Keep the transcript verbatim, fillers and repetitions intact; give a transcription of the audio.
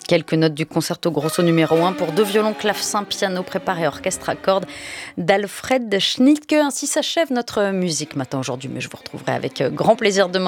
Quelques notes du concerto grosso numéro un pour deux violons, clavecin, piano, préparé, orchestre à cordes d'Alfred Schnittke. Ainsi s'achève notre musique matin aujourd'hui, mais je vous retrouverai avec grand plaisir demain.